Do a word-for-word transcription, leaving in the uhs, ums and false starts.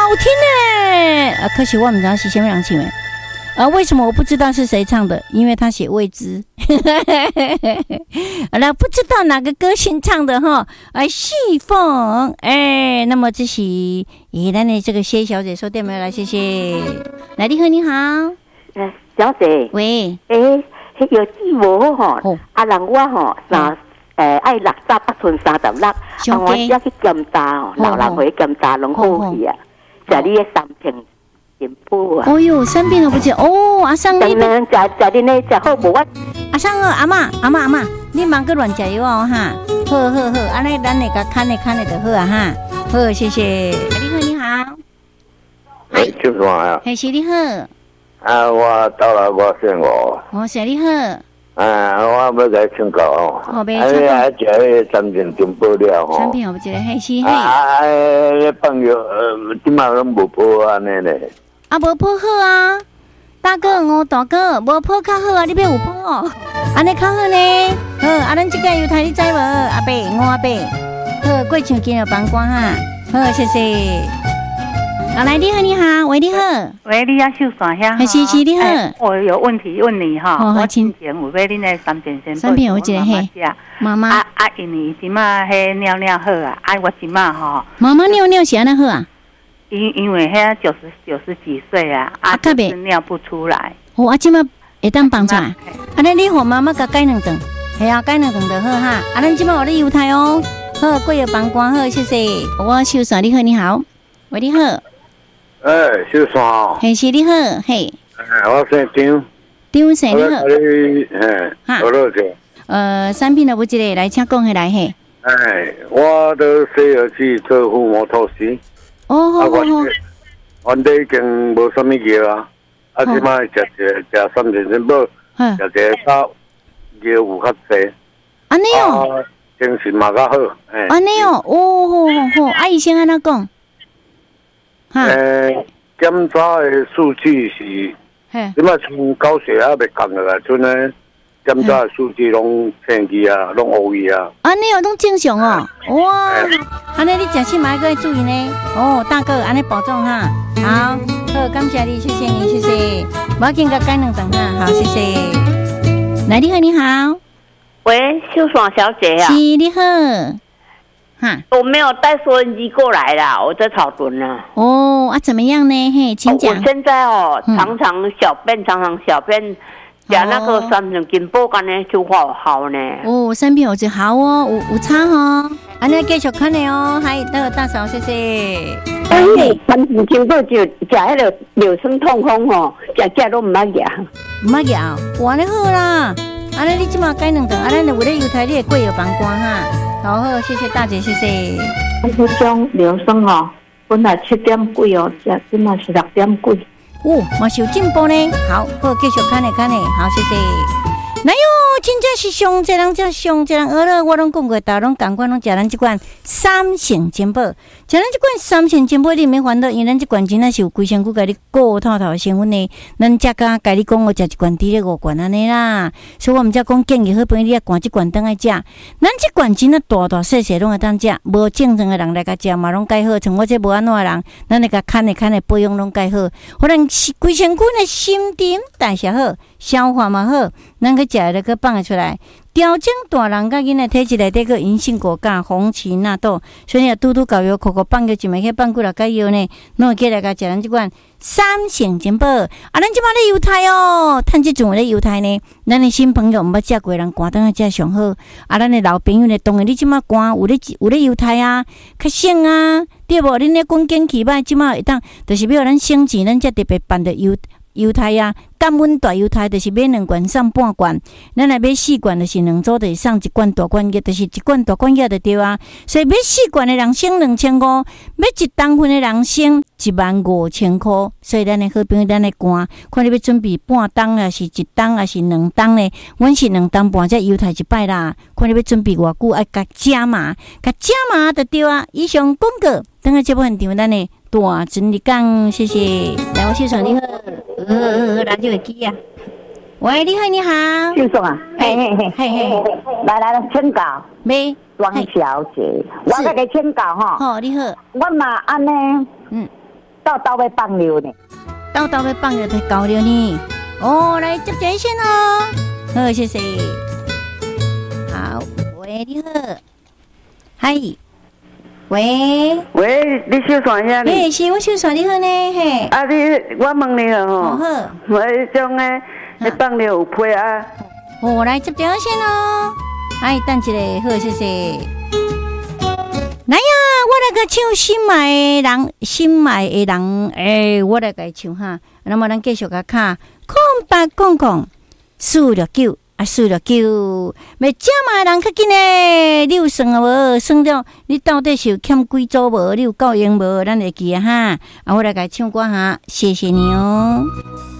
听呢、啊。可惜我们知道是什么人唱的。啊，为什么我不知道是谁唱的？因为他写未知。好了，不知道哪个歌星唱的哈？哎，细凤，哎，那么这是咦，咱的这个谢小姐说电话来，谢谢。来，你好，你好， 呃，小姐， 喂， 诶，迄有字无吼？啊，人我吼三诶爱六十八寸三十六，啊，我只去检查吼，老人回检查拢好去啊，食你的三片。进步啊！ 哦哟，生病了不是？哦，阿桑你， 食食你呢食好无？我阿桑啊，阿嬷阿嬷阿嬷，你茫个乱食药哦哈！好好好，安尼咱那个看的看的就好啊哈！好，谢谢。你好，你好。 哎，就什么呀？ 嘿，是你好。 啊，我到了，我姓我。 哦，是你好。 啊，我要来请教哦。 好呗， 哎呀，食迄三片金宝了吼。 三片我不记得，嘿是嘿。 啊，哎，放药呃，即马拢无补安尼咧。 啊，无补好啊，大哥哦，大哥，无补较好啊，你要有补哦，安尼较好呢。好，啊，咱这个油台你知无？阿伯，我阿伯，好，过唱今日帮关哈，好，谢谢。好，来，你好，你好，喂，你好， 喂，你要秀山遐？ 还是是你好、欸， 我有问题问你哈。 哦， 我之前有买恁的三片先， 三片我记得嘿，妈妈啊啊，因为即马迄尿尿好啊，啊我即马吼， 妈妈尿尿是安那好啊？ 因因为遐九十九十几岁啊，啊就是尿不出来。 哦，啊即马会当放出来，啊那你和妈妈甲改两顿，系啊，改两顿就好哈。啊，咱即马有咧犹太哦，好，过药帮关好，谢谢。我秀山，你好，你好，喂，你好。 哎，秀山哦。 嘿，是你好，嘿。 哎，我姓张。 张生你好。 哎，我多谢。 呃，产品的有一个来，请讲下来嘿。 哎，我都需要去做腹膜透析。 哦，好好好。 阮哋已經無啥物藥啊，啊，即擺食食食三片先寶，食食到藥有較濟。 安尼哦， 精神嘛較好。 安尼哦，哦，好好好，啊，醫生安怎講？ 哈。誒，檢查嘅數據是，即擺從高血壓未降落來，陣咧。檢查數據攏清氣啊，攏烏伊啊。 安尼哦，攏正常哦。哇，安尼你食起嘛要注意呢。哦，大哥，安尼保重哈。好，好，感謝你，謝謝你，謝謝。我要緊個改兩頓哈，好，謝謝。來，你好，你好。 喂，秀爽小姐啊。 是，你好。哈， 我沒有帶收音機過來啦，我在草屯啦。 哦，啊，怎麼樣呢？嘿，請講。 我現在哦，常常小便，常常小便。食那個三片金寶干呢就好好呢。 哦，三片有就好哦，有有差哦。安尼繼續看你哦，還那個大嫂，謝謝。 哎，三片金寶就食迄個尿酸痛風吼，食食都唔捌食， 唔捌食，哇，你好啦。安尼你即馬改兩頓，安尼為了油台你會過藥幫關哈。好好，謝謝大姐，謝謝。 嗰種尿酸吼，本來七點幾哦，食即馬是六點幾。 哦，嘛是有進步呢。好，好，繼續看咧看咧，好，謝謝。哪有真正是上這人，這上這人，而了我攏講過，大攏共款攏食咱這款三成金寶，食咱這款三成金寶你免煩惱，因為咱這款真正是有規身軀甲你顧透透的成分呢。咱才甲甲你講，我食一罐滴咧五罐安尼啦，所以我們才講建議好朋友你啊，灌這罐當愛食。咱這罐真啊大大細細攏會當食，無正常的人來甲食嘛攏介好，像我這無安怎的人，咱來甲看咧看咧保養攏介好，互咱規身軀的新陳代謝好，消化嘛好，咱個食了個放得出來，調整大人甲囡仔體質內底個銀杏果乾、紅芪納豆，所以啊拄拄搞藥，口口放個一枚去放幾落個藥呢，儂起來甲食咱這款三成金寶，啊，咱即馬咧猶太哦，趁這種咧猶太呢，咱的新朋友毋捌食過人寒當個食上好，啊，咱的老朋友呢，當然你即馬寒有咧有咧猶太啊，較省啊，對無？恁咧講景氣歹，即馬會當，就是要咱省錢，咱才特別辦的猶猶太啊。甘溫大猶太就是買兩罐送半罐，咱來買四罐就是兩組就是送一罐大罐藥，就是一罐大罐藥就對啊。所以買四罐的人省兩千五，買一當份的人省一萬五千塊。所以咱的好朋友，咱的肝，看你要準備半當啊，是一當啊，是兩當呢？阮是兩當半隻猶太一擺啦。看你要準備偌久，愛甲加碼，甲加碼就對啊。以上廣告，等下節目現場咱的大真理講，謝謝。來，我秀爽你好，呃，垃圾。啊，喂，你好，你好， 秀爽啊，嘿嘿嘿嘿嘿，來來來，請教， 咩？ 王小姐，我甲你請教哈。 好，你好。 我嘛安尼， 嗯， 豆豆要放流呢， 豆豆要放流才搞了呢。哦，来接电线哦，好，谢谢。好，喂，你好，嗨，喂， 喂，你小线呀？ 嘿，是我小线，你好呢，嘿。 啊，你我问你啊吼， 好， 我迄种诶，你放了有批啊？ 哦，来接电线哦，哎，等一下，好，谢谢。来呀，我来个唱心爱的人，心爱的人，诶、欸，我来个唱哈。那么咱继续个卡，空八空空，四六九啊，四六九，要这么人较紧呢？你有算啊无？算了，你到底是有欠几组无？你有够用无？咱会记啊哈。啊，我来个唱歌哈，谢谢你哦。